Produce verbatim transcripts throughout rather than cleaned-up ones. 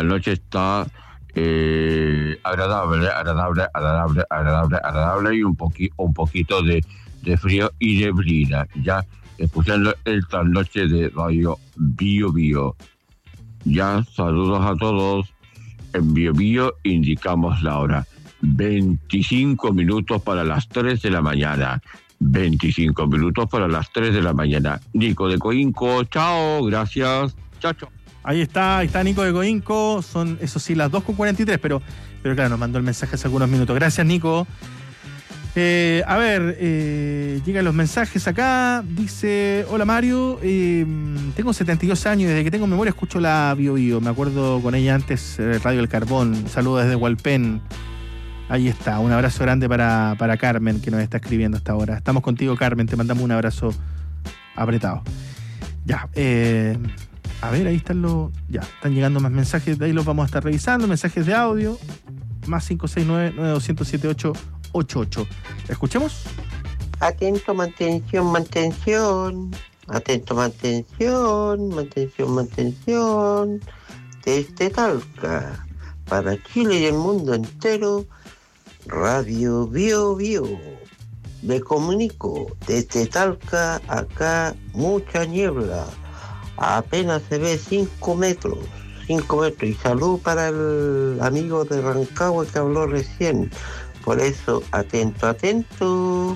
la noche está eh, agradable, agradable, agradable, agradable, agradable y un, poqui, un poquito de, de frío y de brisa. Ya escuchando esta noche de Radio Bio Bio. Ya, saludos a todos. En Bio Bio indicamos la hora. veinticinco minutos para las tres de la mañana. veinticinco minutos para las tres de la mañana. Nico de Coinco, chao, gracias. Chao, chao. Ahí está, ahí está Nico de Coinco. Son, eso sí, las dos con cuarenta y tres, pero, pero claro, nos mandó el mensaje hace algunos minutos. Gracias, Nico. Eh, a ver, eh, llegan los mensajes acá. Dice, hola Mario, eh, tengo setenta y dos años y desde que tengo memoria escucho la Bio Bio. Me acuerdo con ella antes, eh, Radio El Carbón. Saludos desde Hualpén. Ahí está, un abrazo grande para, para Carmen, que nos está escribiendo hasta ahora. Estamos contigo, Carmen, te mandamos un abrazo apretado. Ya, eh, a ver, ahí están los... Ya, están llegando más mensajes, de ahí los vamos a estar revisando, mensajes de audio, más cinco seis nueve, nueve dos cero siete ocho ocho ocho. ¿Escuchemos? Atento, mantención, mantención. Atento, mantención, mantención, mantención. Desde Talca, para Chile y el mundo entero, Radio Bio Bio. Me comunico desde Talca, acá mucha niebla. Apenas se ve cinco metros. cinco metros. Y salud para el amigo de Rancagua que habló recién. Por eso, atento, atento.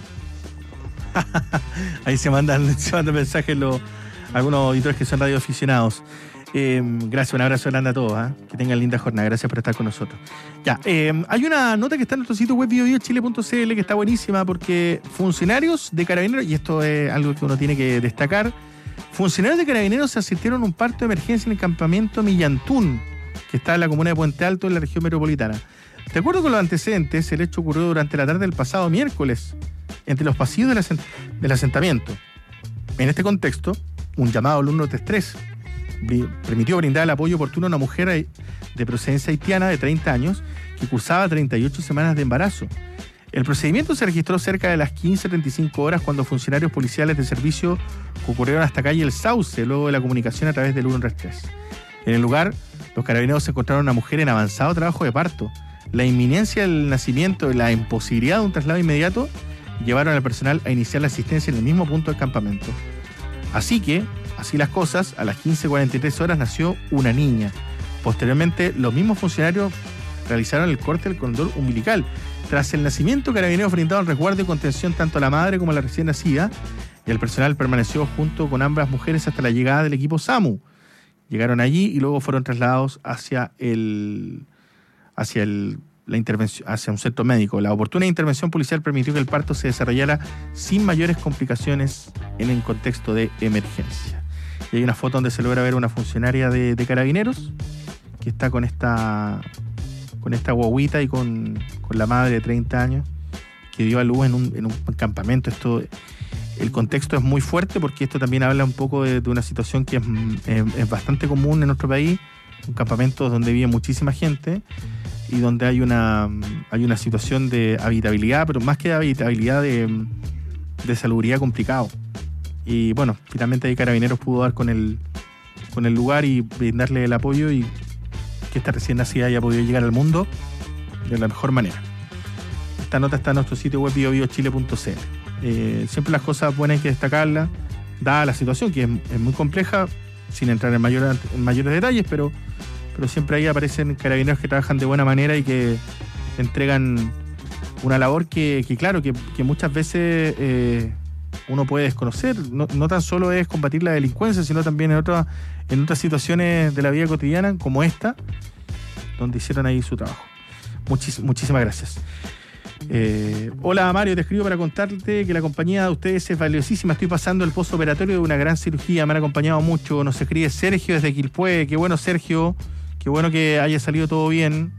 Ahí se mandan, se mandan mensajes los, algunos auditores que son radioaficionados. Eh, gracias, un abrazo grande a todos, ¿eh? Que tengan linda jornada, gracias por estar con nosotros. Ya, eh, hay una nota que está en nuestro sitio web bio bio chile punto c l que está buenísima porque funcionarios de Carabineros, y esto es algo que uno tiene que destacar, funcionarios de Carabineros se asistieron a un parto de emergencia en el campamento Millantún, que está en la comuna de Puente Alto, en la región metropolitana. De acuerdo con los antecedentes, el hecho ocurrió durante la tarde del pasado miércoles, entre los pasillos del, asent- del asentamiento. En este contexto, un llamado al uno tres tres br- permitió brindar el apoyo oportuno a una mujer de procedencia haitiana de treinta años que cursaba treinta y ocho semanas de embarazo. El procedimiento se registró cerca de las quince treinta y cinco horas cuando funcionarios policiales de servicio concurrieron hasta calle El Sauce luego de la comunicación a través del uno tres tres. En el lugar, los carabineros encontraron a una mujer en avanzado trabajo de parto. La inminencia del nacimiento y la imposibilidad de un traslado inmediato llevaron al personal a iniciar la asistencia en el mismo punto del campamento. Así que, así las cosas, a las quince cuarenta y tres horas nació una niña. Posteriormente, los mismos funcionarios realizaron el corte del cordón umbilical. Tras el nacimiento, Carabineros brindaron resguardo y contención tanto a la madre como a la recién nacida, y el personal permaneció junto con ambas mujeres hasta la llegada del equipo SAMU. Llegaron allí y luego fueron trasladados hacia el... hacia el, la intervención, hacia un centro médico. La oportuna intervención policial permitió que el parto se desarrollara sin mayores complicaciones en el contexto de emergencia. Y hay una foto donde se logra ver una funcionaria de, de Carabineros que está con esta con esta guaguita y con, con la madre de treinta años que dio a luz en un, en un campamento. Esto, el contexto es muy fuerte porque esto también habla un poco de, de una situación que es, es, es bastante común en nuestro país, un campamento donde vive muchísima gente y donde hay una hay una situación de habitabilidad, pero más que de habitabilidad, de, de salubridad complicado. Y bueno, finalmente ahí Carabineros pudo dar con el con el lugar y brindarle el apoyo y que esta recién nacida haya podido llegar al mundo de la mejor manera. Esta nota está en nuestro sitio web bio bio chile punto c l. Eh, siempre las cosas buenas hay que destacarlas, dada la situación que es, es muy compleja, sin entrar en, mayor, en mayores detalles, pero pero siempre ahí aparecen carabineros que trabajan de buena manera y que entregan una labor que, que claro, que, que muchas veces eh, uno puede desconocer. No, no tan solo es combatir la delincuencia, sino también en, otra, en otras situaciones de la vida cotidiana, como esta, donde hicieron ahí su trabajo. Muchis, muchísimas gracias. Eh, hola Mario, te escribo para contarte que la compañía de ustedes es valiosísima. Estoy pasando el postoperatorio de una gran cirugía, me han acompañado mucho. Nos escribe Sergio desde Quilpué. Qué bueno, Sergio, qué bueno que haya salido todo bien,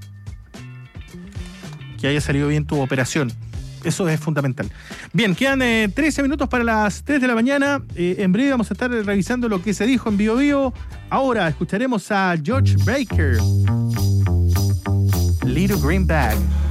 que haya salido bien tu operación. Eso es fundamental. Bien, quedan eh, trece minutos para las tres de la mañana. Eh, en breve vamos a estar revisando lo que se dijo en Bio Bio. Ahora escucharemos a George Baker, Little Green Bag.